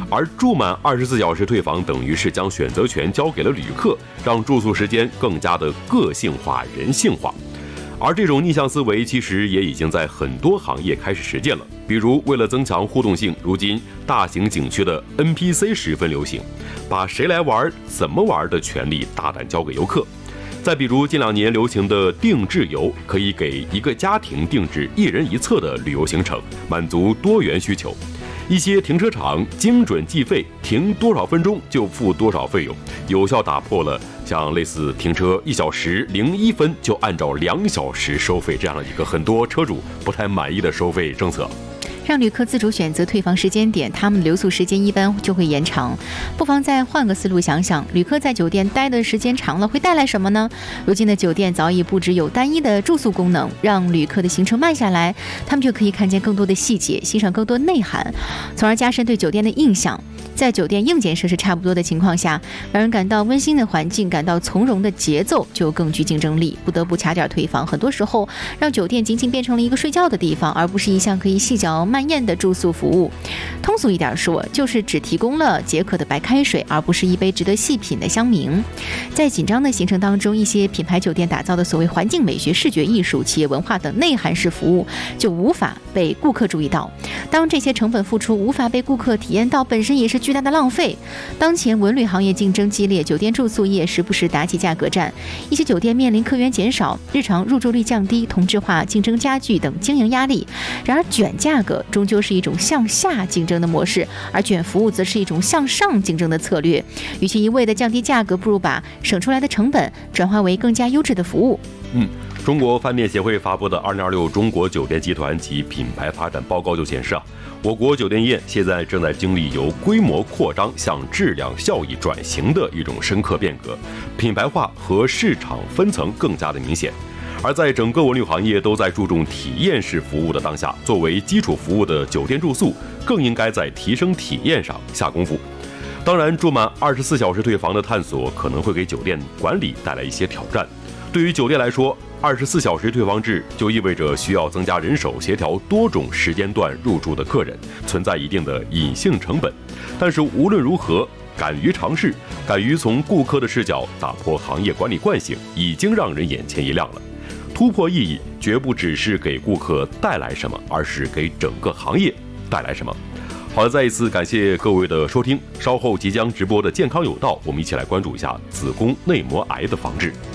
而住满24小时退房等于是将选择权交给了旅客，让住宿时间更加的个性化、人性化。而这种逆向思维其实也已经在很多行业开始实践了，比如为了增强互动性，如今大型景区的 NPC 十分流行，把谁来玩、怎么玩的权利大胆交给游客。再比如近2年流行的定制游，可以给一个家庭定制1人1侧的旅游行程，满足多元需求。一些停车场精准计费，停多少分钟就付多少费用，有效打破了像类似停车1小时01分就按照2小时收费这样的一个很多车主不太满意的收费政策。 让旅客自主选择退房时间点，他们的留宿时间一般就会延长。不妨再换个思路想想，旅客在酒店待的时间长了会带来什么呢？如今的酒店早已不只有单一的住宿功能，让旅客的行程慢下来，他们就可以看见更多的细节，欣赏更多内涵，从而加深对酒店的印象。在酒店硬件设施差不多的情况下，让人感到温馨的环境，感到从容的节奏就更具竞争力。不得不卡点退房，很多时候让酒店仅仅变成了一个睡觉的地方，而不是一项可以细嚼慢咽的住宿服务。通俗一点说，就是只提供了解渴的白开水，而不是一杯值得细品的香茗。在紧张的行程当中，一些品牌酒店打造的所谓环境美学、视觉艺术、企业文化等内涵式服务就无法被顾客注意到。当这些成本付出无法被顾客体验到，本身也是巨大的浪费。当前文旅行业竞争激烈，酒店住宿业时不时打起价格战，一些酒店面临客源减少、日常入住率降低、同质化、竞争加剧等经营压力。然而卷价格终究是一种向下竞争的模式，而卷服务则是一种向上竞争的策略。与其一味的降低价格，不如把省出来的成本转化为更加优质的服务。 中国饭店协会发布的2026中国酒店集团及品牌发展报告就显示我国酒店业现在正在经历由规模扩张向质量效益转型的一种深刻变革，品牌化和市场分层更加的明显。而在整个文旅行业都在注重体验式服务的当下，作为基础服务的酒店住宿更应该在提升体验上下功夫。当然，住满24小时退房的探索可能会给酒店管理带来一些挑战。对于酒店来说，24小时退房制就意味着需要增加人手协调多种时间段入住的客人，存在一定的隐性成本。但是无论如何，敢于尝试，敢于从顾客的视角打破行业管理惯性，已经让人眼前一亮了。突破意义绝不只是给顾客带来什么，而是给整个行业带来什么。好的，再一次感谢各位的收听。稍后即将直播的健康有道，我们一起来关注一下子宫内膜癌的防治。